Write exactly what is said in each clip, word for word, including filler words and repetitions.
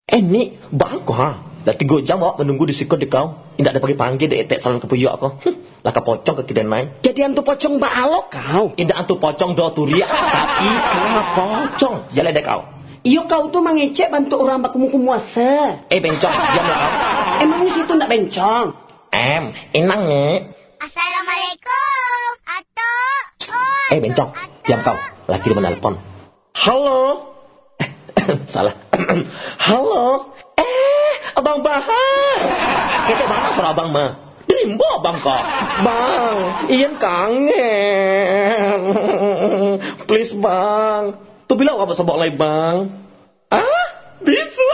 Ini bagus ha. Dah tiga jam awak menunggu di situ di kau. Tidak ada panggil dek etek salon kepuyuk aku. Lah ke pocong ke kidenai. Jadi antu pocong baalok kau. Indah antu pocong do turia. Tapi kau pocong. Jalan dek kau. Iyo kau tuh mengecek bantu orang baku muku muasa. Eh bencong, diam lah kau. Emangnya situ ndak bencong? Em, inang ni. Assalamualaikum. Atuk. Oh, Eh bencong, diam kau. Lagi dia menelpon. Halo. Salah. Halo. Eh, Abang Bahar. Kita mana suara Abang mah? Dimbo Abang kok. Bang, Ian kangen. Please Bang. Tu bilang apa sebab lagi Bang? Ah, bisa.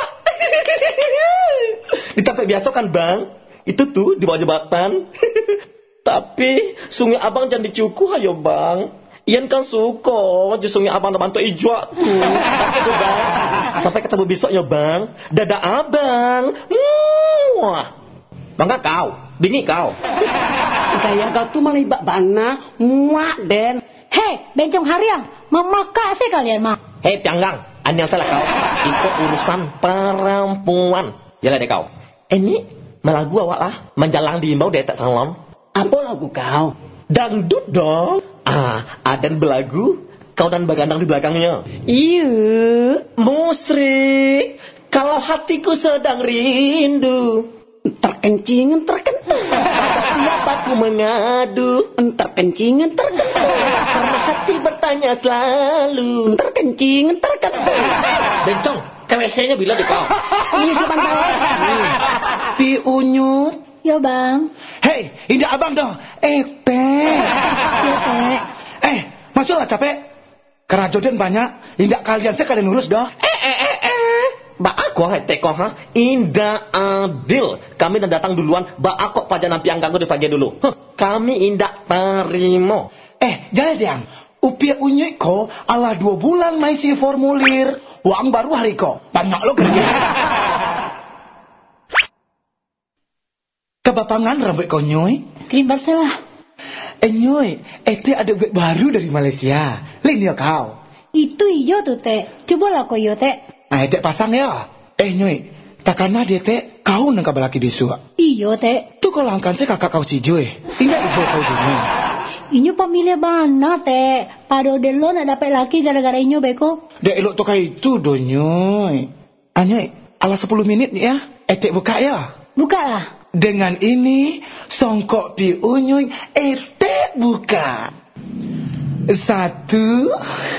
Di tempat biasa kan Bang? Itu tuh di bawah jembatan. Tapi sungai Abang jangan dicukuh ayo Bang. Ian kan suka je sungai Abang dah bantu ijwa tu. Itu Bang. Sampai ketemu besok ya Bang. Dadah Abang. Muah. Bangga kau. Dingin kau. Gaya kau tuh malibak bana. Muak Den. Hei, bencong hariang. Memakak sih kalian mah. Hei Pianggang. An yang salah kau. Ikut urusan perempuan. Jalan deh kau. Eh ni melagu awak lah. Menjalang di imbau detak salon. Apa lagu kau? Dangdut dong. Ah, Aden belagu, kau dan bagandang di belakangnya. Iya. Musrik, kalau hatiku sedang rindu. Terkencingan terkentul. Siapa ku mengadu? Terkencingan terkentul. Karena hati bertanya selalu. Terkencingan terkentul. Bencong, K W C-nya bila di kau. Ini sebentar. Pi Unyut. Ya Bang. Hei, indah Abang dong. Eh, teh. Ya Teh. Eh, masuklah capek. Kerajodan banyak. Indah kalian sekalian urus dah. Eh, eh, eh, eh. Ba aku hai teko ha. Indah adil. Kami dah datang duluan. Ba aku paja nampi anggangku di pagi dulu. Huh, kami indah terima. Eh, jangan diam. Upia unyek ko ala dua bulan maisi formulir. Uang baru hari ko. Banyak lo kerja. Kebapangan rambut kau nyoy. Krim Barcelah. Eh nyoy, ete ada web baru dari Malaysia. Lain ya kau. Itu iyo tuh Teh. Coba lah kau iyo Teh. Nah, ete pasang ya. Eh nyoy, takana dia teh kau nang kabalaki bisu. Iyo Teh. Tu kau langkan se kakak kau si Joy. Ingat ibu kau jini. Inyo pamilya bana Teh. Pado delo nak dapat laki gara-gara inyo beko. Dek elok tu kai itu do nyoy. Anyoy, ala sepuluh menit ni ya. Ete buka ya. Buka lah. Dengan ini, songkok pi unyuy, ete buka. Satu,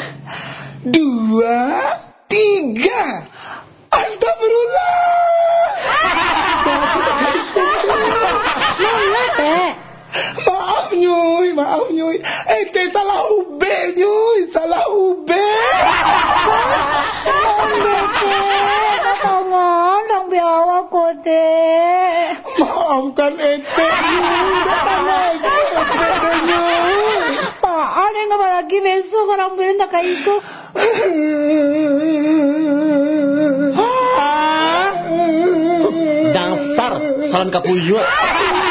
dua, tiga. Astagfirullah. Mana Teh? Maaf nyuy, maaf nyuy. Ete salah ube nyuy, salah ube. Tangan, dong biawa ko Teh. Maafkan ete nyuy, datang lagi ete nyuy. Apaan yang nggak lagi besok orang bilang tak kayak itu. Dasar salon kapuyuk.